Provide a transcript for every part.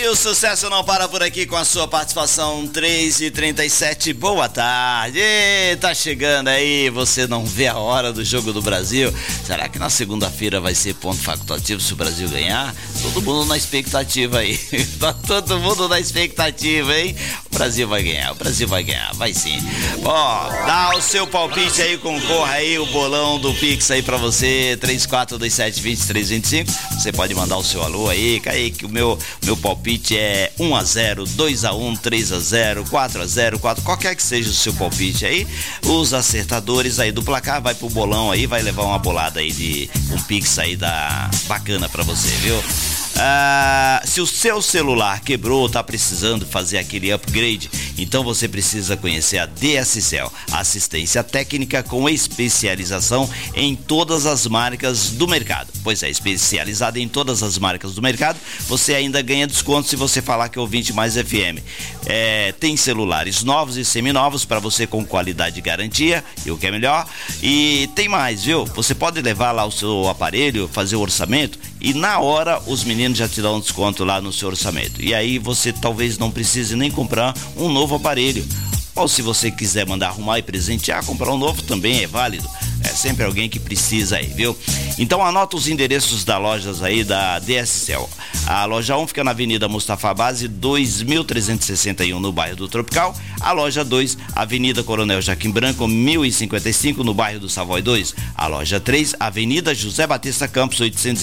E o sucesso não para por aqui com a sua participação. 3h37, boa tarde. Tá chegando aí, você não vê a hora do Jogo do Brasil. Será que na segunda-feira vai ser ponto facultativo se o Brasil ganhar? Todo mundo na expectativa aí. Tá todo mundo na expectativa, hein? O Brasil vai ganhar, vai sim. Ó, dá o seu palpite aí, concorra aí, o bolão do Pix aí pra você, 3427-2325. Você pode mandar o seu alô aí, Kaique, o meu palpite é 1-0, 2-1, 3-0, 4-0, qualquer que seja o seu palpite aí, os acertadores aí do placar vai pro bolão aí, vai levar uma bolada aí de um Pix aí bacana pra você, viu? Se o seu celular quebrou, tá precisando fazer aquele upgrade, então você precisa conhecer a DSCell, assistência técnica com especialização em todas as marcas do mercado. Pois é, especializada em todas as marcas do mercado, você ainda ganha desconto se você falar que é ouvinte mais FM. Tem celulares novos e seminovos para você com qualidade e garantia, e o que é melhor, e tem mais, viu? Você pode levar lá o seu aparelho, fazer o orçamento, e na hora os meninos já te dão um desconto lá no seu orçamento. E aí você talvez não precise nem comprar um novo aparelho. Ou se você quiser mandar arrumar e presentear, comprar um novo também é válido. É sempre alguém que precisa aí, viu? Então anota os endereços das lojas aí da DSCell. A loja 1 fica na Avenida Mustafa Base, 2361 no bairro do Tropical. A loja 2, Avenida Coronel Joaquim Branco, 1055 no bairro do Savoy 2. A loja 3, Avenida José Batista Campos,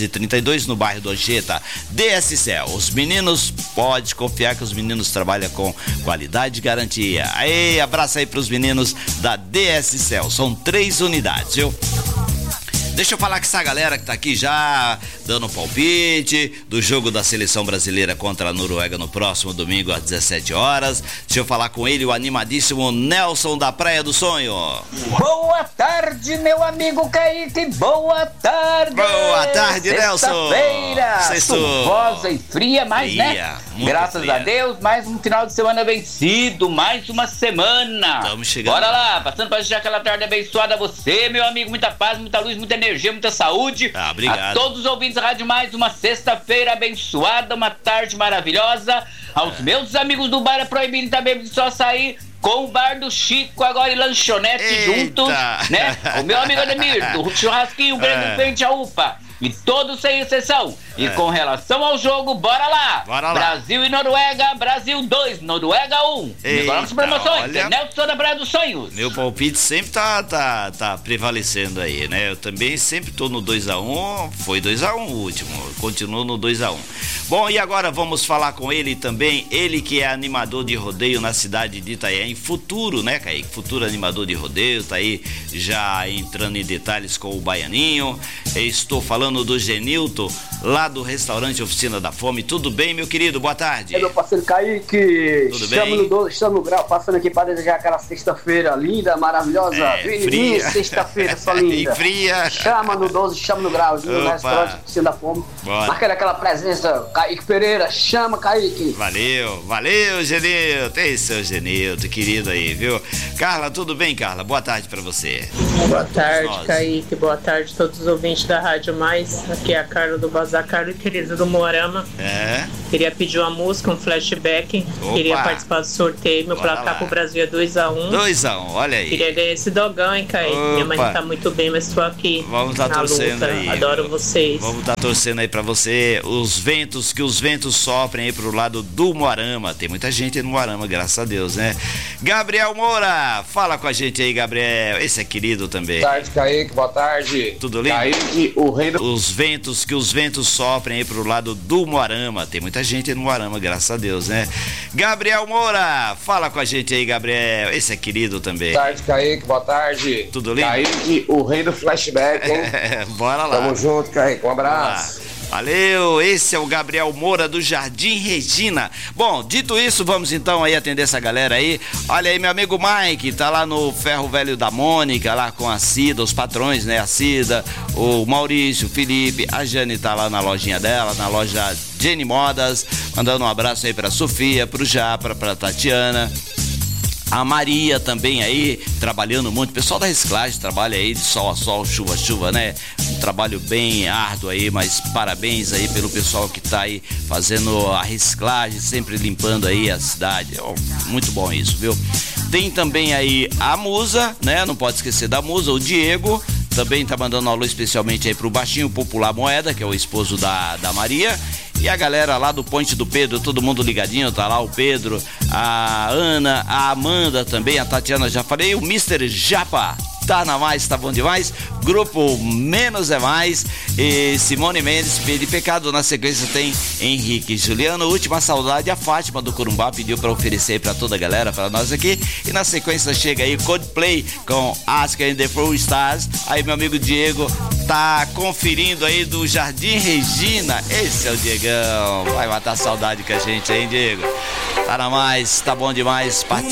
832 no bairro do Anchieta. DSCell, os meninos, pode confiar que os meninos trabalham com qualidade e garantia. Aí, abraço aí pros meninos da DSCell, são 3 unidades, viu? Deixa eu falar com essa galera que tá aqui já dando palpite do jogo da seleção brasileira contra a Noruega no próximo domingo às 17 horas. Deixa eu falar com ele, o animadíssimo Nelson da Praia do Sonho. Boa tarde, meu amigo Kaique, boa tarde. Boa tarde, Nelson. Sexta-feira, chuvosa e fria, mas né? Graças fria. a Deus, mais um final de semana vencido, mais uma semana. Estamos chegando. Bora lá, passando pra desejar aquela tarde abençoada a você, meu amigo, muita paz, muita luz, muita energia, muita saúde. Obrigado. A todos os ouvintes da Rádio Mais, uma sexta-feira abençoada, uma tarde maravilhosa. Aos meus amigos do bar é proibido também só sair com o bar do Chico agora e lanchonete juntos, né? O meu amigo Ademir, do churrasquinho, grande frente à UPA. E todos sem exceção. E com relação ao jogo, bora lá! Brasil e Noruega, Brasil 2, Noruega 1. Negócios promoções, Nelson da Praia dos Sonhos. Meu palpite sempre tá prevalecendo aí, né? Eu também sempre tô no 2-1, foi 2-1 o último, continuo no 2-1. Bom, e agora vamos falar com ele também, ele que é animador de rodeio na cidade de Itanhaém, futuro, né, Kaique? Futuro animador de rodeio, tá aí já entrando em detalhes com o Baianinho. Estou falando do Genilton, lá do restaurante Oficina da Fome. Tudo bem, meu querido? Boa tarde. Meu parceiro Kaique, tudo bem? Estamos no grau, passando aqui para desejar aquela sexta-feira linda, maravilhosa, fria. Sexta-feira só linda. E fria. Chama no 12, chama no grau, no restaurante Oficina da Fome. Marca aquela presença, Kaique Pereira, chama Kaique. Valeu, Genilton. Ei, seu Genilton, querido aí, viu? Carla, tudo bem, Carla? Boa tarde pra você. Boa tarde, Kaique. Boa tarde a todos os ouvintes da Rádio Mais. Aqui é a Carla do Bazar, Carla querida do Moarama. Queria pedir uma música, um flashback. Opa. Queria participar do sorteio. Meu placar pro Brasil é 2-1. 2-1, olha aí. Queria ganhar esse dogão, hein, Kaique? Minha mãe não tá muito bem, mas estou aqui. Vamos estar torcendo luta. aí. Adoro vocês. Vamos estar torcendo aí pra você. Os ventos sofrem aí pro lado do Moarama. Tem muita gente aí no Moarama, graças a Deus, né? Gabriel Moura, fala com a gente aí, Gabriel. Esse é querido também. Boa tarde, Kaique. Boa tarde. Tudo lindo? Kaique, o rei do... Os ventos sofrem aí pro lado do Moarama. Tem muita gente aí no Moarama, graças a Deus, né? Gabriel Moura, fala com a gente aí, Gabriel. Esse é querido também. Boa tarde, Kaique. Boa tarde. Tudo lindo? Kaique, o rei do flashback, hein? Bora lá. Tamo junto, Kaique. Um abraço. Valeu, esse é o Gabriel Moura do Jardim Regina. Bom, dito isso, vamos então aí atender essa galera aí. Olha aí, meu amigo Mike, tá lá no Ferro Velho da Mônica, lá com a Cida, os patrões, né? A Cida, o Maurício, o Felipe, a Jane tá lá na lojinha dela, na loja Jenny Modas, mandando um abraço aí pra Sofia, pro Japra, pra Tatiana. A Maria também aí, trabalhando muito. O pessoal da reciclagem trabalha aí de sol a sol, chuva a chuva, né? Um trabalho bem árduo aí, mas parabéns aí pelo pessoal que tá aí fazendo a reciclagem, sempre limpando aí a cidade. Muito bom isso, viu? Tem também aí a Musa, né? Não pode esquecer da Musa, o Diego. Também tá mandando um alô especialmente aí pro Baixinho Popular Moeda, que é o esposo da Maria. E a galera lá do Ponte do Pedro, todo mundo ligadinho, tá lá o Pedro, a Ana, a Amanda também, a Tatiana, já falei, o Mr. Japa, tá na mais, tá bom demais, grupo Menos é Mais, e Simone Mendes, de Pecado, na sequência tem Henrique Juliano, Última Saudade, a Fátima do Corumbá pediu pra oferecer pra toda a galera, pra nós aqui, e na sequência chega aí Coldplay com Ask and the Full Stars, aí meu amigo Diego tá conferindo aí do Jardim Regina, esse é o Diegão, vai matar saudade com a gente, hein, Diego? Tá na mais, tá bom demais, participa.